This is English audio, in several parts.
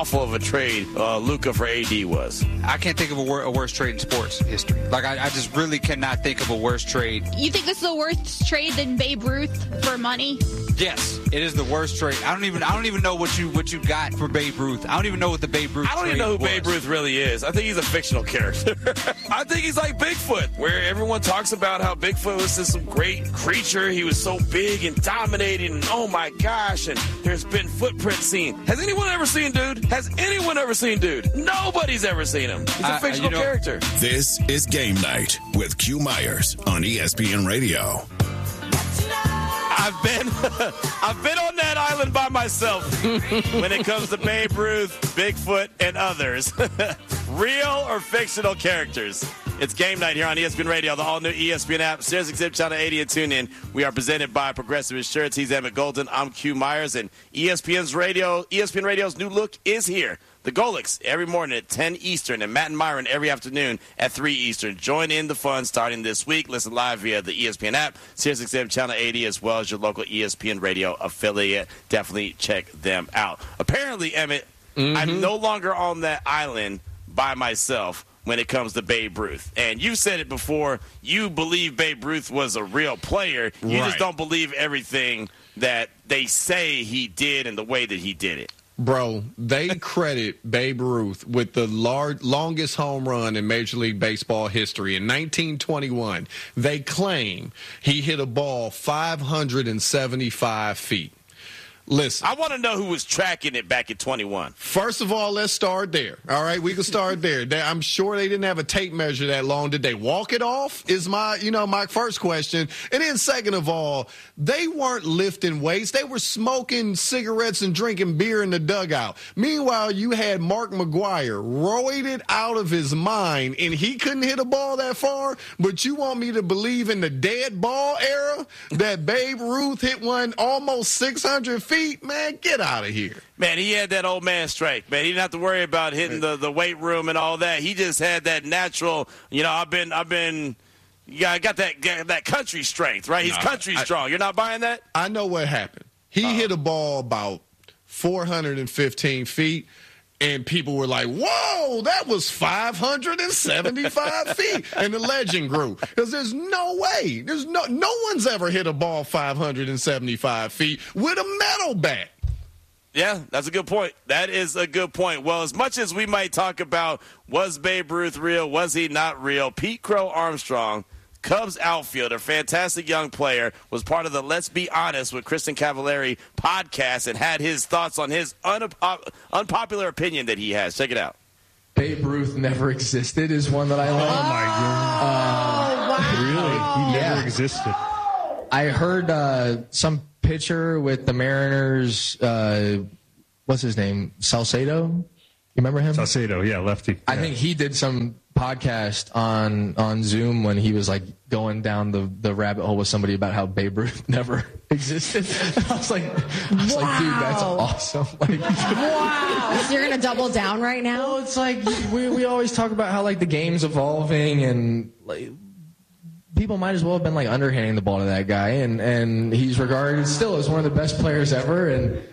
awful of a trade Luka for AD was. I can't think of a worse trade in sports history. Like, I just really cannot think of a worse trade. You think this is a worse trade than Babe Ruth for money? Yes, it is the worst trade. I don't even know what you got for Babe Ruth. I don't even know what the Babe Ruth I don't even know who Babe Ruth really is. I think he's a fictional character. I think he's like Bigfoot, where everyone talks about how Bigfoot was just some great creature. He was so big and dominating, and oh my gosh, and there's been footprints seen. Has anyone ever seen Dude? Has anyone ever seen Dude? Nobody's ever seen him. He's a fictional character. This is Game Night with Q Myers on ESPN Radio. I've been on that island by myself when it comes to Babe Ruth, Bigfoot, and others. Real or fictional characters. It's Game Night here on ESPN Radio, the all-new ESPN app, SiriusXM Channel 80, and TuneIn. We are presented by Progressive Insurance. He's Emmett Golden. I'm Q Myers, and ESPN Radio's new look is here. The Golics every morning at 10 Eastern, and Matt and Myron every afternoon at 3 Eastern. Join in the fun starting this week. Listen live via the ESPN app, SiriusXM Channel 80, as well as your local ESPN Radio affiliate. Definitely check them out. Apparently, Emmett, I'm no longer on that island by myself when it comes to Babe Ruth. And you said it before, you believe Babe Ruth was a real player. You just don't believe everything that they say he did and the way that he did it. Bro, they credit Babe Ruth with the longest home run in Major League Baseball history. In 1921, they claim he hit a ball 575 feet. Listen, I want to know who was tracking it back at 21. First of all, let's start there. All right, we can start there. I'm sure they didn't have a tape measure that long. Did they walk it off? Is my first question. And then second of all, they weren't lifting weights. They were smoking cigarettes and drinking beer in the dugout. Meanwhile, you had Mark McGwire roided out of his mind, and he couldn't hit a ball that far. But you want me to believe in the dead ball era that Babe Ruth hit one almost 600 feet? Man, get out of here. Man, he had that old man strength, man. He didn't have to worry about hitting the weight room and all that. He just had that natural, I got that country strength, right? He's country strong. You're not buying that? I know what happened. He hit a ball about 415 feet, and people were like, whoa, that was 575 feet. And the legend grew. Because there's no way. There's no one's ever hit a ball 575 feet with a metal bat. Yeah, that's a good point. That is a good point. Well, as much as we might talk about was Babe Ruth real, was he not real, Pete Crow Armstrong, Cubs outfielder, fantastic young player, was part of the Let's Be Honest with Kristen Cavallari podcast and had his thoughts on his unpopular opinion that he has. Check it out. Babe Ruth never existed is one that I like. Oh, my God. Wow. Really? He never existed. I heard some pitcher with the Mariners, what's his name, Salcedo? You remember him? Salcedo, yeah, lefty. I think he did some podcast on Zoom when he was like going down the rabbit hole with somebody about how Babe Ruth never existed. I was like, dude, that's awesome. Like, wow. So you're gonna double down right now? Well, it's like we always talk about how like the game's evolving and like people might as well have been like underhanding the ball to that guy, and he's regarded still as one of the best players ever, and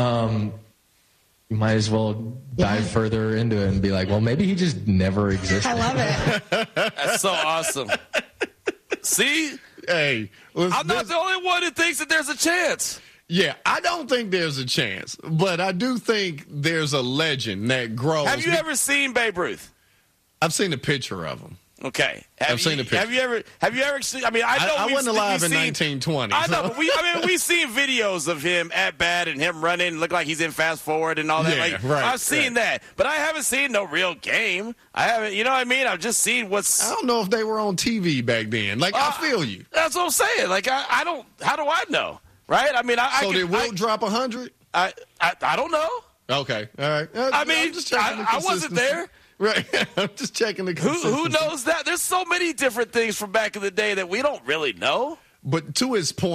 you might as well dive further into it and be like, well, maybe he just never existed. I love it. That's so awesome. See? Hey. I'm not the only one who thinks that there's a chance. Yeah, I don't think there's a chance, but I do think there's a legend that grows. Have you ever seen Babe Ruth? I've seen a picture of him. Okay. I've seen the picture. Have you ever seen? I mean, I wasn't alive in 1920. I know, but we've seen videos of him at bat and him running and look like he's in fast forward and all that. Yeah, like, right. I've seen that, but I haven't seen no real game. I haven't. You know what I mean? I've just seen what's. I don't know if they were on TV back then. Like, I feel you. That's what I'm saying. Like, I don't. How do I know? Right? I mean, did Wilt drop 100? I don't know. Okay. All right. I mean, I wasn't there. Right. I'm just checking the consistency. Who knows that? There's so many different things from back in the day that we don't really know. But to his point,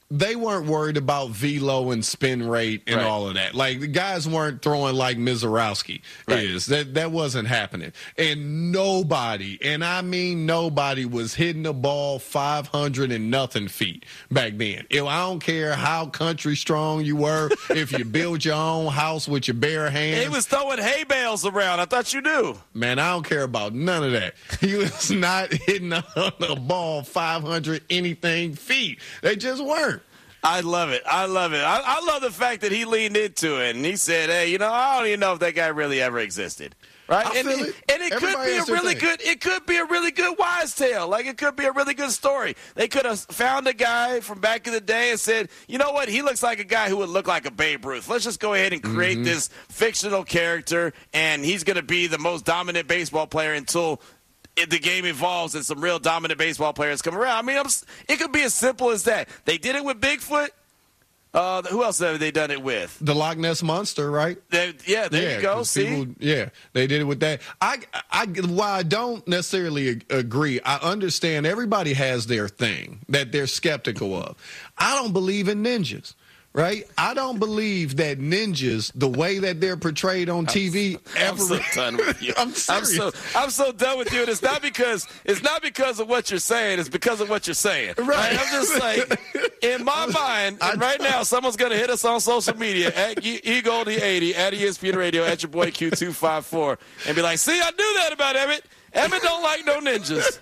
they weren't worried about velo and spin rate and Right. all of that. Like, the guys weren't throwing like Mizorowski is. That wasn't happening. And nobody, and I mean nobody, was hitting the ball 500 and nothing feet back then. I don't care how country strong you were, if you built your own house with your bare hands. He was throwing hay bales around. I thought you knew. Man, I don't care about none of that. He was not hitting a ball 500 anything feet. They just weren't. I love it. I love it. I love the fact that he leaned into it and he said, "Hey, I don't even know if that guy really ever existed." Right? I And feel it. it could Everybody be a has their really thing. good. It could be a really good wise tale. Like, it could be a really good story. They could have found a guy from back in the day and said, "You know what? He looks like a guy who would look like a Babe Ruth. Let's just go ahead and create this fictional character, and he's going to be the most dominant baseball player until the game evolves and some real dominant baseball players come around." I mean, it could be as simple as that. They did it with Bigfoot. Who else have they done it with? The Loch Ness Monster, right? There you go. 'cause See? people, they did it with that. While I don't necessarily agree, I understand everybody has their thing that they're skeptical of. I don't believe in ninjas. Right? I don't believe that ninjas, the way that they're portrayed on TV, I'm so done with you. I'm serious. I'm so done with you. And it's not because of what you're saying. It's because of what you're saying. Right. I'm just like, in my mind, and right now, someone's going to hit us on social media at eGoldie80, at ESPN Radio, at your boy Q254, and be like, "See, I knew that about Emmett. Emmett don't like no ninjas."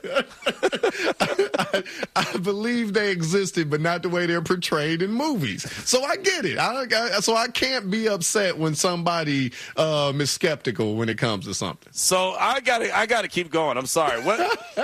I believe they existed, but not the way they're portrayed in movies. So I get it. So I can't be upset when somebody is skeptical when it comes to something. So I gotta keep going. I'm sorry. What?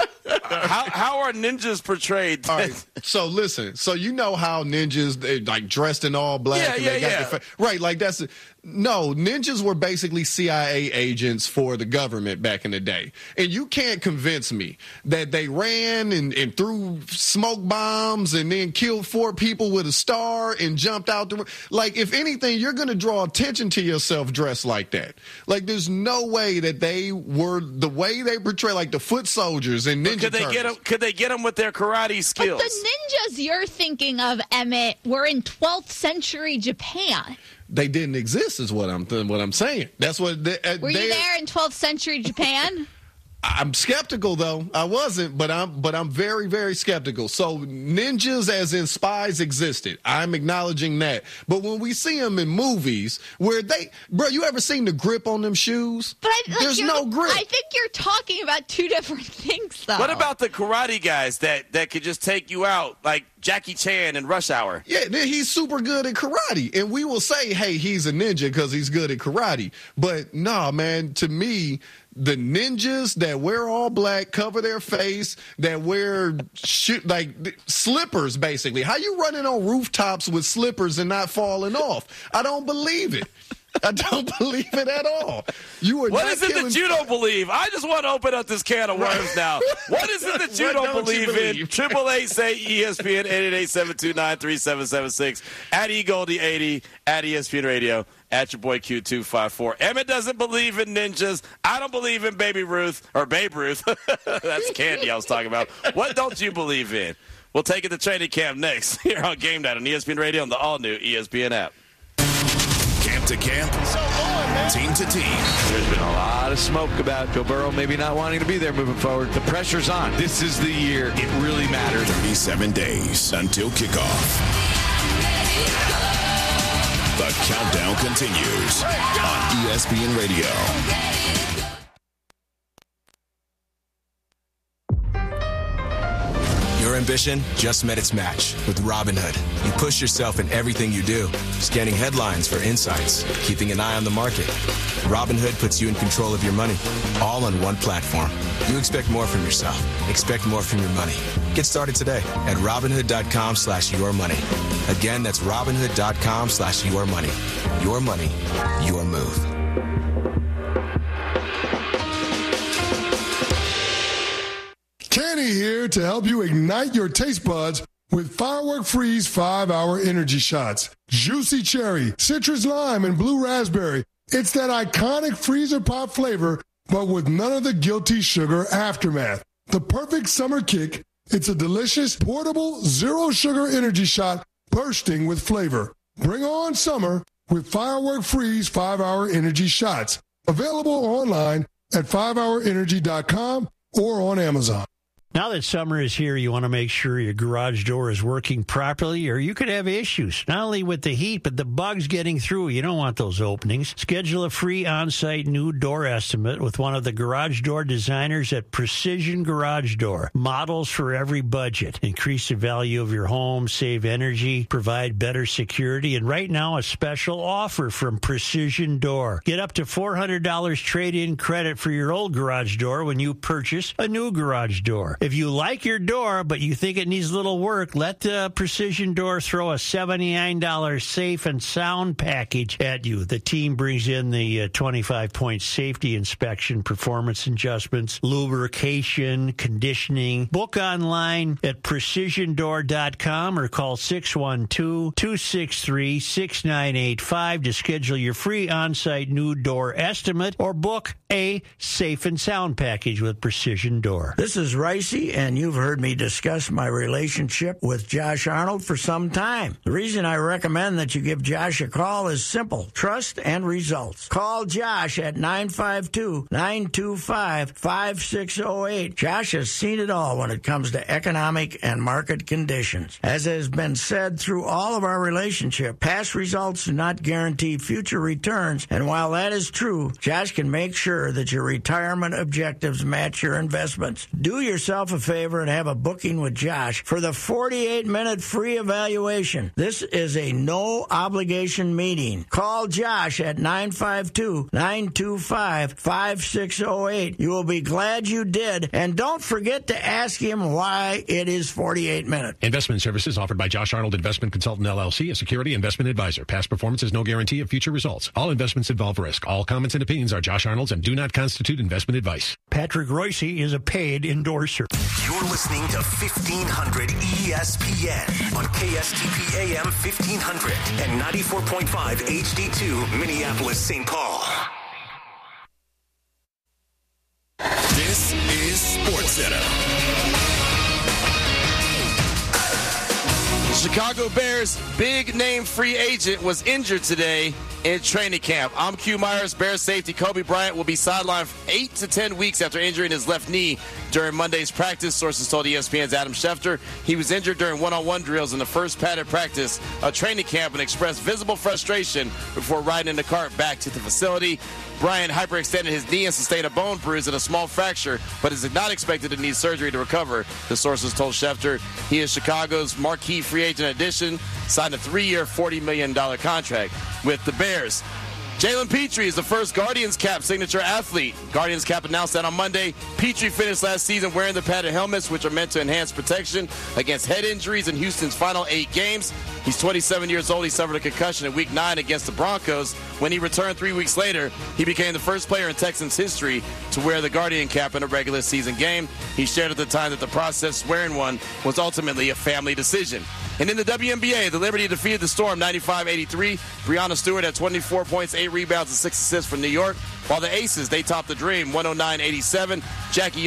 How are ninjas portrayed? All right. So listen. So you know how ninjas, they like dressed in all black. Yeah, and they yeah, got right. Like that's. No, ninjas were basically CIA agents for the government back in the day. And you can't convince me that they ran and threw smoke bombs and then killed 4 people with a star and jumped out the... Like, if anything, you're going to draw attention to yourself dressed like that. Like, there's no way that they were... The way they portray, like, the foot soldiers and Ninja Turtles. Could they get them with their karate skills? But the ninjas you're thinking of, Emmett, were in 12th century Japan. They didn't exist, is what I'm saying. That's what. Were you there in 12th century Japan? I'm skeptical, though. I wasn't, but I'm very, very skeptical. So ninjas, as in spies, existed. I'm acknowledging that. But when we see them in movies, where you ever seen the grip on them shoes? But there's no grip. I think you're talking about two different things, though. What about the karate guys that could just take you out, like Jackie Chan in Rush Hour? Yeah, he's super good at karate. And we will say, hey, he's a ninja because he's good at karate. But nah, man, to me, the ninjas that wear all black, cover their face, that wear like slippers, basically. How you running on rooftops with slippers and not falling off? I don't believe it. I don't believe it at all. What is it that you don't believe? I just want to open up this can of worms now. What is it that you don't believe in? 888-SAY-ESPN, 888-729-3776, at eGoldie80, at ESPN Radio, at your boy Q254. Emmett doesn't believe in ninjas. I don't believe in Babe Ruth. That's Candy I was talking about. What don't you believe in? We'll take it to training camp next here on Game Night on ESPN Radio and the all-new ESPN app. Camp to camp, team to team. There's been a lot of smoke about Joe Burrow maybe not wanting to be there moving forward. The pressure's on. This is the year it really matters. 37 days until kickoff. The countdown continues on ESPN Radio. Your ambition just met its match with Robinhood. You push yourself in everything you do, scanning headlines for insights, keeping an eye on the market. Robinhood puts you in control of your money, all on one platform. You expect more from yourself. Expect more from your money. Get started today at Robinhood.com/yourmoney. Again, that's Robinhood.com/yourmoney. Your money, your move. Kenny here to help you ignite your taste buds with Firework Freeze 5-Hour Energy Shots. Juicy cherry, citrus lime, and blue raspberry. It's that iconic freezer pop flavor, but with none of the guilty sugar aftermath. The perfect summer kick. It's a delicious, portable, zero sugar energy shot bursting with flavor. Bring on summer with Firework Freeze 5-Hour Energy Shots. Available online at 5hourenergy.com or on Amazon. Now that summer is here, you want to make sure your garage door is working properly, or you could have issues, not only with the heat, but the bugs getting through. You don't want those openings. Schedule a free on-site new door estimate with one of the garage door designers at Precision Garage Door. Models for every budget. Increase the value of your home, save energy, provide better security, and right now a special offer from Precision Door. Get up to $400 trade-in credit for your old garage door when you purchase a new garage door. If you like your door, but you think it needs a little work, let Precision Door throw a $79 safe and sound package at you. The team brings in the 25-point safety inspection, performance adjustments, lubrication, conditioning. Book online at precisiondoor.com or call 612-263-6985 to schedule your free on-site new door estimate or book a safe and sound package with Precision Door. This is Rice, and you've heard me discuss my relationship with Josh Arnold for some time. The reason I recommend that you give Josh a call is simple: trust and results. Call Josh at 952-925-5608. Josh has seen it all when it comes to economic and market conditions. As has been said through all of our relationship, past results do not guarantee future returns, and while that is true, Josh can make sure that your retirement objectives match your investments. Do yourself a favor and have a booking with Josh for the 48-minute free evaluation. This is a no-obligation meeting. Call Josh at 952-925-5608. You will be glad you did, and don't forget to ask him why it is 48 minutes. Investment services offered by Josh Arnold Investment Consultant, LLC, a security investment advisor. Past performance is no guarantee of future results. All investments involve risk. All comments and opinions are Josh Arnold's and do not constitute investment advice. Patrick Royce is a paid endorser. You're listening to 1500 ESPN on KSTP AM 1500 and 94.5 HD2 Minneapolis, St. Paul. This is SportsCenter. The Chicago Bears' big-name free agent was injured today in training camp. I'm Q Myers. Bears safety Kobe Bryant will be sidelined for 8 to 10 weeks after injuring his left knee during Monday's practice. Sources told ESPN's Adam Schefter he was injured during one-on-one drills in the first padded practice of training camp and expressed visible frustration before riding in the cart back to the facility. Bryant hyperextended his knee and sustained a bone bruise and a small fracture, but is not expected to need surgery to recover, the sources told Schefter. He is Chicago's marquee free agent addition, signed a 3-year, $40 million contract with the Bears. Jalen Petrie is the first Guardians cap signature athlete. Guardians cap announced that on Monday. Petrie finished last season wearing the padded helmets, which are meant to enhance protection against head injuries in Houston's final 8 games. He's 27 years old. He suffered a concussion in Week 9 against the Broncos. When he returned 3 weeks later, he became the first player in Texans history to wear the Guardian cap in a regular season game. He shared at the time that the process of wearing one was ultimately a family decision. And in the WNBA, the Liberty defeated the Storm 95-83. Breanna Stewart had 24 points, 8 rebounds, and 6 assists for New York. While the Aces, they topped the Dream 109-87. Jackie